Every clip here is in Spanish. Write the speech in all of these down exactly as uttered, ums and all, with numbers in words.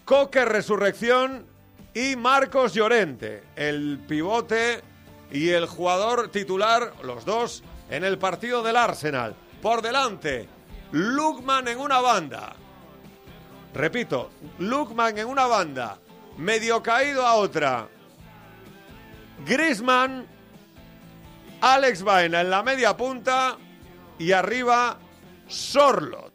Coque Resurrección y Marcos Llorente, el pivote y el jugador titular, los dos, en el partido del Arsenal. Por delante, Lookman en una banda. Repito, Lookman en una banda, medio caído a otra. Griezmann, Alex Baena en la media punta y arriba Sorloth.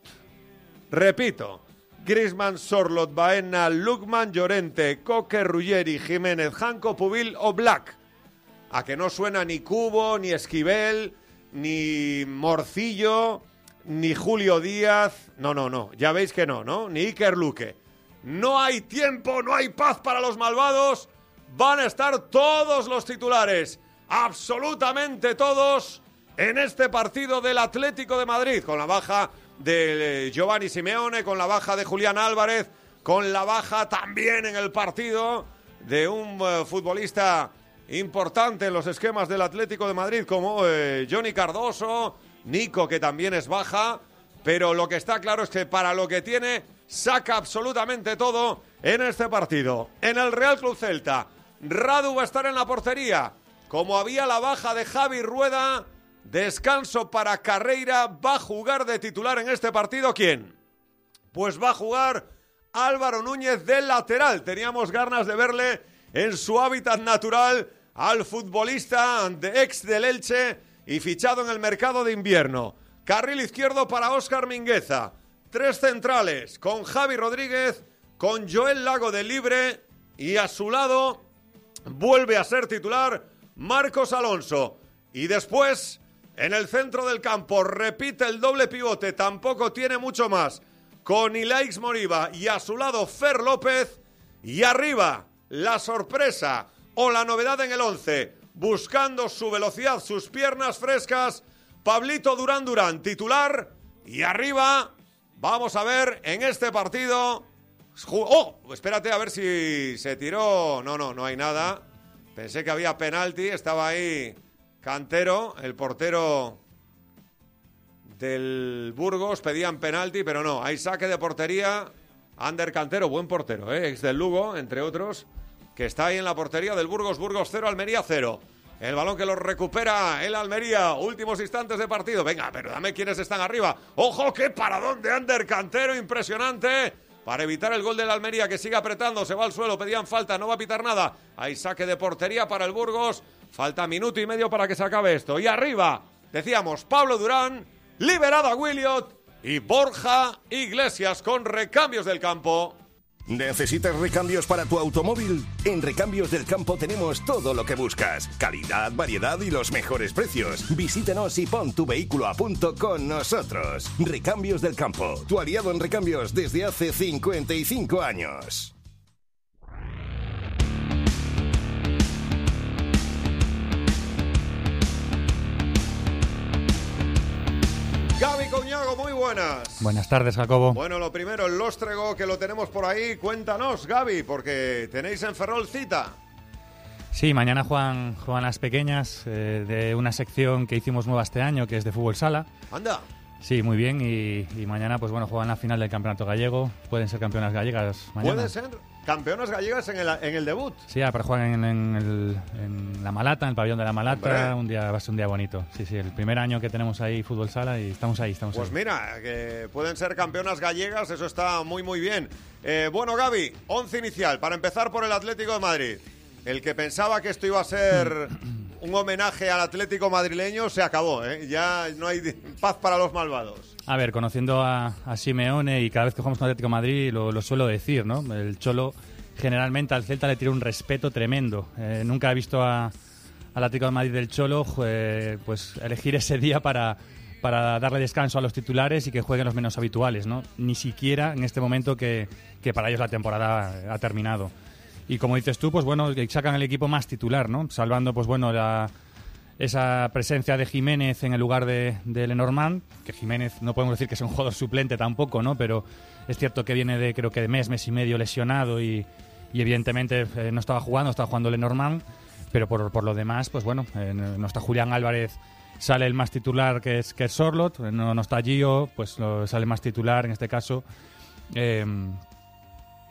Repito, Griezmann, Sorloth, Baena, Lookman, Llorente, Coque, Ruggeri, Jiménez, Janko, Pubil o Black. A que no suena ni Cubo, ni Esquivel, ni Morcillo, ni Julio Díaz. No, no, no, ya veis que no, ¿no? Ni Iker Luque. No hay tiempo, no hay paz para los malvados. Van a estar todos los titulares, absolutamente todos, en este partido del Atlético de Madrid, con la baja de Giovanni Simeone, con la baja de Julián Álvarez, con la baja también en el partido de un uh, futbolista importante en los esquemas del Atlético de Madrid, como eh, Johnny Cardoso, Nico, que también es baja, pero lo que está claro es que para lo que tiene, saca absolutamente todo en este partido. En el Real Club Celta, Radu va a estar en la portería. Como había la baja de Javi Rueda, descanso para Carreira, va a jugar de titular en este partido. ¿Quién? Pues va a jugar Álvaro Núñez de lateral. Teníamos ganas de verle en su hábitat natural al futbolista de ex del Elche y fichado en el mercado de invierno. Carril izquierdo para Óscar Mingueza. Tres centrales, con Javi Rodríguez, con Joel Lago de libre, y a su lado vuelve a ser titular Marcos Alonso. Y después, en el centro del campo, repite el doble pivote, tampoco tiene mucho más, con Ilaix Moriba y a su lado Fer López. Y arriba, la sorpresa o la novedad en el once, buscando su velocidad, sus piernas frescas, Pablito Durán Durán, titular. Y arriba, vamos a ver en este partido... ¡Oh! Espérate a ver si se tiró... No, no, no hay nada. Pensé que había penalti, estaba ahí Cantero, el portero del Burgos, pedían penalti, pero no, hay saque de portería. Ander Cantero, buen portero, ¿eh? Ex del Lugo, entre otros, que está ahí en la portería del Burgos. Burgos cero, Almería cero. El balón que lo recupera el Almería. Últimos instantes de partido. Venga, pero dame quiénes están arriba. ¡Ojo, qué paradón de Ander Cantero! Impresionante. Para evitar el gol del Almería, que sigue apretando. Se va al suelo, pedían falta, no va a pitar nada. Hay saque de portería para el Burgos. Falta minuto y medio para que se acabe esto. Y arriba, decíamos, Pablo Durán, liberada Williot y Borja Iglesias con recambios del campo. ¿Necesitas recambios para tu automóvil? En Recambios del Campo tenemos todo lo que buscas. Calidad, variedad y los mejores precios. Visítanos y pon tu vehículo a punto con nosotros. Recambios del Campo, tu aliado en recambios desde hace cincuenta y cinco años. Gaby Coñago, muy buenas. Buenas tardes, Jacobo. Bueno, lo primero, el Lóstrego, que lo tenemos por ahí. Cuéntanos, Gaby, porque tenéis en Ferrol cita. Sí, mañana juegan, juegan las pequeñas eh, de una sección que hicimos nueva este año, que es de fútbol sala. Anda. Sí, muy bien, y, y mañana pues bueno, juegan la final del campeonato gallego. Pueden ser campeonas gallegas mañana. Pueden ser campeonas gallegas en el, en el debut. Sí, pero juegan en, en, el, en La Malata, en el pabellón de La Malata. Un día, va a ser un día bonito. Sí, sí, el primer año que tenemos ahí fútbol sala y estamos ahí, estamos Pues ahí. mira, que pueden ser campeonas gallegas, eso está muy muy bien. Eh, bueno, Gaby, once inicial, para empezar por el Atlético de Madrid. El que pensaba que esto iba a ser un homenaje al Atlético madrileño se acabó, ¿eh? Ya no hay paz para los malvados. A ver, conociendo a, a Simeone, y cada vez que jugamos con Atlético de Madrid lo, lo suelo decir, ¿no? El Cholo generalmente al Celta le tira un respeto tremendo. Eh, nunca he visto a, al Atlético de Madrid del Cholo eh, pues elegir ese día para, para darle descanso a los titulares y que jueguen los menos habituales, ¿no? Ni siquiera en este momento que, que para ellos la temporada ha terminado. Y como dices tú, pues bueno, sacan el equipo más titular, ¿no? Salvando, pues bueno, la, esa presencia de Jiménez en el lugar de, de Lenormand, que Jiménez no podemos decir que sea un jugador suplente tampoco, ¿no? Pero es cierto que viene de, creo que de mes, mes y medio lesionado y, y evidentemente eh, no estaba jugando, estaba jugando Lenormand, pero por, por lo demás, pues bueno, eh, no está Julián Álvarez, sale el más titular que es, que es Sorloth, no, no está Gio, pues lo, sale más titular en este caso. Eh,